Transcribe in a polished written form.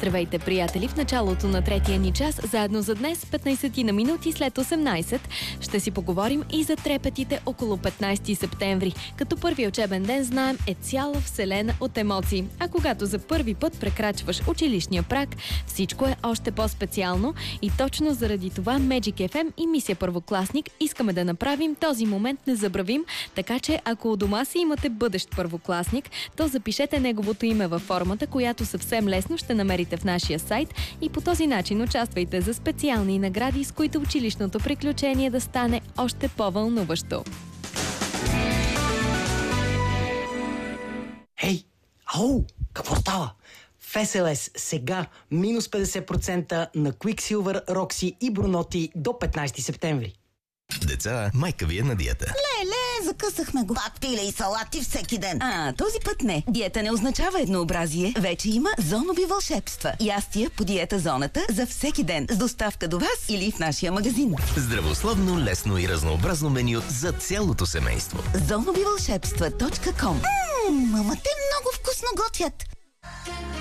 Здравейте, приятели! В началото на третия ни час, заедно за днес, 15 на минути след 18, ще си поговорим и за трепетите около 15 септември. Като първи учебен ден, знаем, е цяла вселена от емоции. А когато за първи път прекрачваш училищния праг, всичко е още по-специално и точно заради това Magic FM и Мисия Първокласник искаме да направим този момент незабравим, така че ако у дома си имате бъдещ първокласник, то запишете неговото име във формата, която съвсем лесно ще намерите в нашия сайт и по този начин участвайте за специални награди, с които училищното приключение да стане още по-вълнуващо. Хей! Ау! Какво става? В СЛС сега минус 50% на Quicksilver, Roxy и Brunotti до 15 септември. Деца, майка ви е на диета. Леле, закъсахме го. Пак пиле и салати всеки ден. Този път не. Диета не означава еднообразие. Вече има зонови вълшебства. Ястия по диета зоната за всеки ден. С доставка до вас или в нашия магазин. Здравословно, лесно и разнообразно меню за цялото семейство. Зоновивълшебства.com. Мама, те много вкусно готвят.